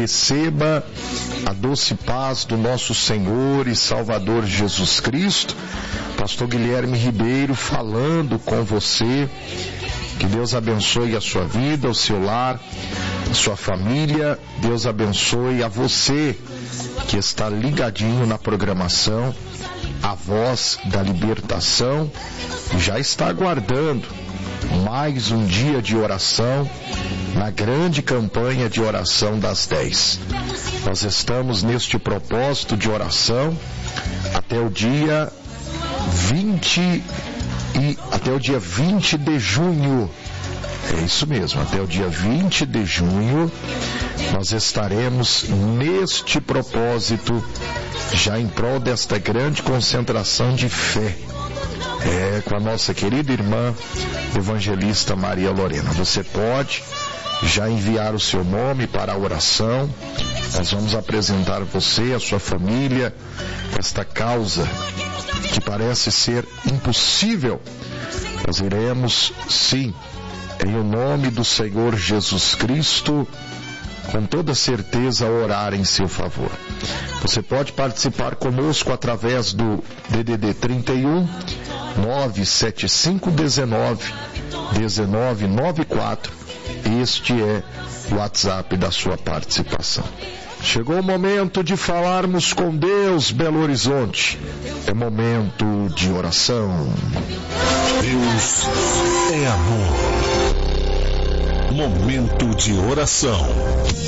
receba a doce paz do nosso Senhor e Salvador Jesus Cristo. Pastor Guilherme Ribeiro falando com você. Que Deus abençoe a sua vida, o seu lar, a sua família. Deus abençoe a você que está ligadinho na programação A Voz da Libertação. Já está aguardando mais um dia de oração na grande campanha de oração das 10. Nós estamos neste propósito de oração até o dia 20 de junho. É isso mesmo, até o dia 20 de junho nós estaremos neste propósito, já em prol desta grande concentração de fé, com a nossa querida irmã evangelista Maria Lorena. Você pode já enviar o seu nome para a oração. Nós vamos apresentar você, a sua família, esta causa que parece ser impossível. Nós iremos, sim, em o nome do Senhor Jesus Cristo, com toda certeza orar em seu favor. Você pode participar conosco através do DDD 31 975 1994. Este é o WhatsApp da sua participação. Chegou o momento de falarmos com Deus, Belo Horizonte. É momento de oração. Deus é amor. Momento de oração.